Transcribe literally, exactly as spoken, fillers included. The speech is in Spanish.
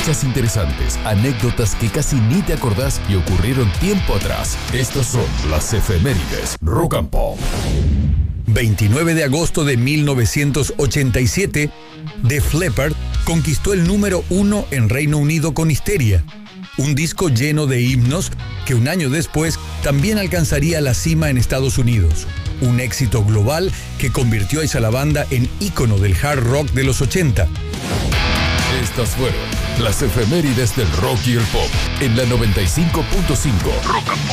Fechas interesantes, anécdotas que casi ni te acordás y ocurrieron tiempo atrás. Estas son las efemérides Rock and Pop. veintinueve de agosto de mil novecientos ochenta y siete, Def Leppard conquistó el número uno en Reino Unido con Histeria, un disco lleno de himnos que un año después también alcanzaría la cima en Estados Unidos. Un éxito global que convirtió a esa la banda en ícono del hard rock de los ochenta. Estas fueron las efemérides del rock y el pop en la noventa y cinco punto cinco Rock and Pop.